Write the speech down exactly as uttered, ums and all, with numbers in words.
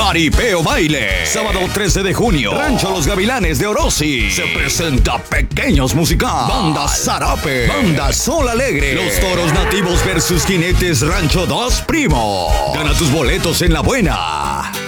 Jaripeo Baile. Sábado trece de junio. Rancho Los Gavilanes de Orosi. Se presenta Pequeños Musical. Banda Zarape. Banda Sol Alegre. Los Toros Nativos versus Jinetes Rancho Dos Primo. Gana tus boletos en La Buena.